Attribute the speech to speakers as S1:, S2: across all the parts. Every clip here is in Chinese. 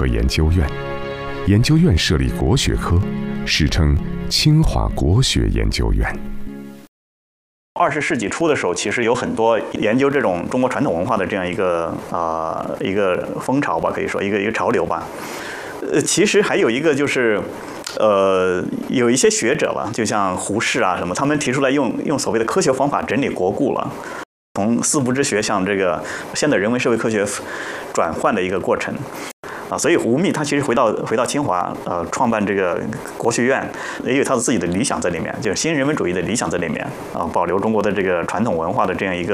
S1: 和研究院，研究院设立国学科，史称清华国学研究院。
S2: 20世纪初的时候，其实有很多研究这种中国传统文化的这样一个风潮吧，可以说一个潮流吧。其实还有一个就是，有一些学者吧，就像胡适啊什么，他们提出来用所谓的科学方法整理国故了，从四部之学向这个现代人文社会科学转换的一个过程。所以吴宓他其实回到清华，创办这个国学院，也有他自己的理想在里面，就是新人文主义的理想在里面保留中国的这个传统文化的这样一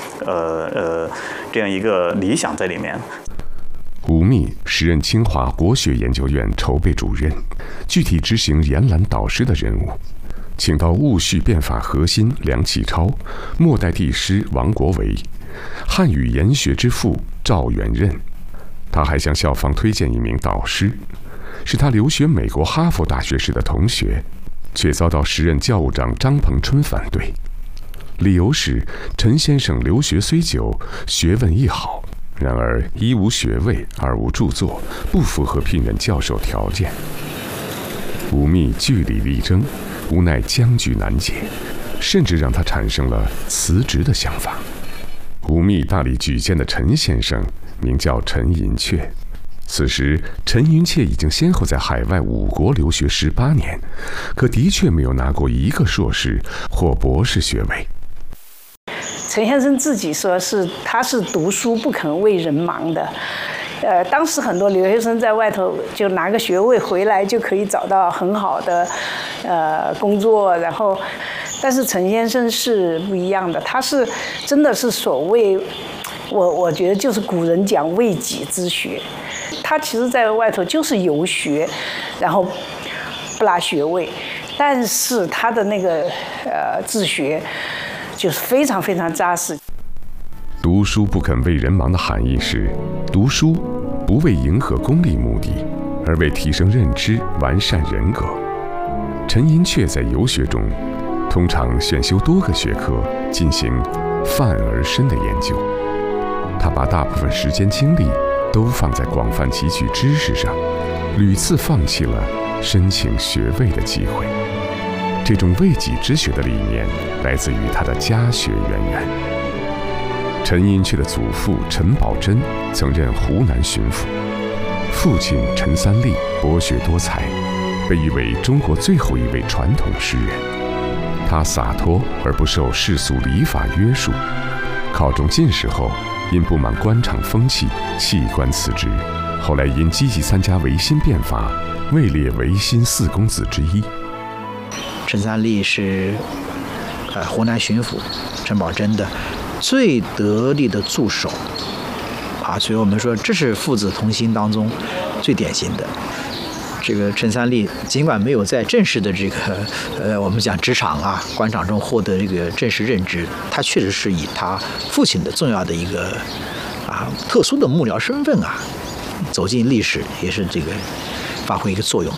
S2: 个理想在里面。
S1: 吴宓时任清华国学研究院筹备主任，具体执行严揽导师的任务，请到戊戌变法核心梁启超、末代帝师王国维、汉语研学之父赵元任。他还向校方推荐一名导师，是他留学美国哈佛大学时的同学，却遭到时任教务长张彭春反对，理由是陈先生留学虽久，学问亦好，然而一无学位，二无著作，不符合聘任教授条件。吴宓据理力争，无奈僵局难解，甚至让他产生了辞职的想法。吴宓大力举荐的陈先生名叫陈寅恪，此时陈寅恪已经先后在海外5国留学18年，可的确没有拿过一个硕士或博士学位。
S3: 陈先生自己说他是读书不肯为人忙的。当时很多留学生在外头就拿个学位回来就可以找到很好的工作，然后但是陈先生是不一样的，他是真的是所谓我觉得就是古人讲为己之学，他其实在外头就是游学，然后不拿学位，但是他的那个自学就是非常非常扎实。
S1: 读书不肯为人忙的含义是，读书不为迎合功利目的，而为提升认知、完善人格。陈寅恪在游学中，通常选修多个学科，进行泛而深的研究。他把大部分时间精力都放在广泛汲取知识上，屡次放弃了申请学位的机会。这种为己之学的理念来自于他的家学渊源。陈寅恪的祖父陈宝箴曾任湖南巡抚，父亲陈三立博学多才，被誉为中国最后一位传统诗人。他洒脱而不受世俗礼法约束，考中进士后，因不满官场风气，弃官辞职。后来因积极参加维新变法，位列维新4公子之一。
S4: 陈三立是湖南巡抚陈宝箴的最得力的助手所以我们说这是父子同心当中最典型的。这个陈三立尽管没有在正式的这个我们讲职场官场中获得这个正式任职，他确实是以他父亲的重要的一个特殊的幕僚身份走进历史，也是这个发挥一个作用。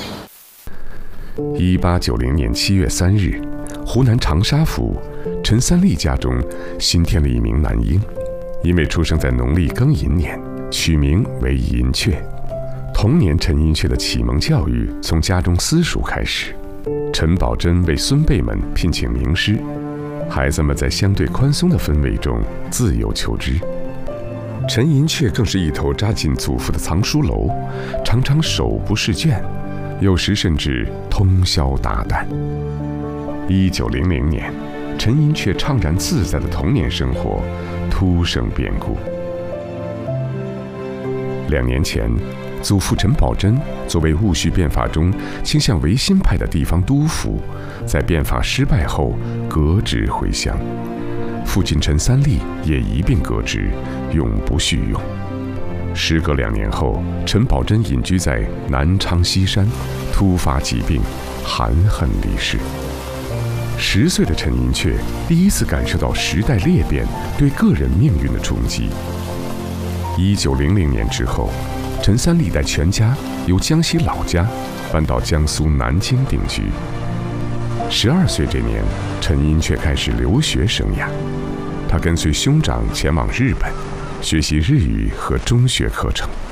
S1: 1890年7月3日，湖南长沙府陈三立家中新添了一名男婴，因为出生在农历庚寅年，取名为寅恪。童年陈寅恪的启蒙教育从家中私塾开始。陈宝箴为孙辈们聘请名师，孩子们在相对宽松的氛围中自由求知。陈寅恪更是一头扎进祖父的藏书楼，常常手不释卷，有时甚至通宵达旦。1900年，陈寅恪怅然自在的童年生活突生变故。2年前，祖父陈宝箴作为戊戌变法中倾向维新派的地方督抚，在变法失败后革职回乡。父亲陈三立也一并革职，永不续用。时隔2年后，陈宝箴隐居在南昌西山，突发疾病，含恨离世。10岁的陈寅恪第一次感受到时代裂变对个人命运的冲击。1900年之后，陈三立带全家由江西老家搬到江苏南京定居。12岁这年，陈寅恪开始留学生涯。他跟随兄长前往日本，学习日语和中学课程。